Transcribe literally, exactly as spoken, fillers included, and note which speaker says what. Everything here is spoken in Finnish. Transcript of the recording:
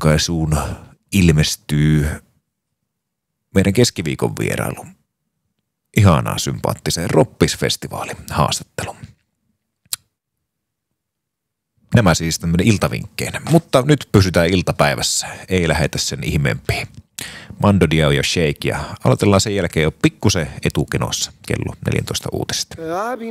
Speaker 1: julkaisuun ilmestyy meidän keskiviikon vierailu. Ihanaa sympaattiseen Roppis-festivaalin haastattelu. Nämä siis tämmöinen iltavinkkeinä, mutta nyt pysytään iltapäivässä, ei lähetä sen ihmeempiin. Mando Diao ja Shake ja aloitellaan sen jälkeen jo pikkusen etukenossa kello neljätoista uutiset.